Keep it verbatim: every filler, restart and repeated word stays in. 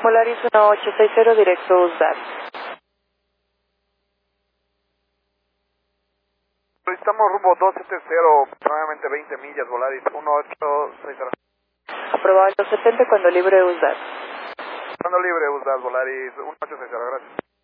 Volaris uno ocho seis cero, directo USDAT. Estamos rumbo dos siete cero, aproximadamente veinte millas, Volaris uno ocho seis cero. Aprobado el doscientos setenta cuando libre USDAT. Cuando libre, USDAT, Volaris uno ocho seis cero, gracias.